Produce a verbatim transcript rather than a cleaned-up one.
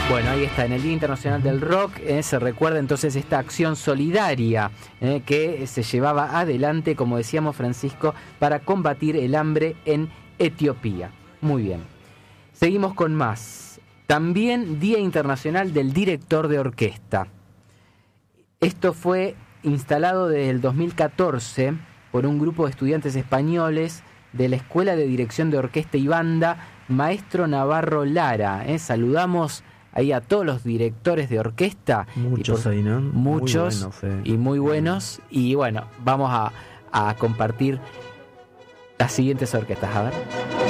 Bueno, ahí está, en el Día Internacional del Rock eh, se recuerda entonces esta acción solidaria eh, que se llevaba adelante, como decíamos, Francisco, para combatir el hambre en Etiopía. Muy bien. Seguimos con más. También Día Internacional del Director de Orquesta. Esto fue instalado desde el dos mil catorce por un grupo de estudiantes españoles de la Escuela de Dirección de Orquesta y Banda Maestro Navarro Lara. Eh. Saludamos ahí a todos los directores de orquesta. Muchos por, ahí, ¿no? Muchos muy buenos, eh. y muy buenos. Y bueno, vamos a, a compartir las siguientes orquestas. A ver.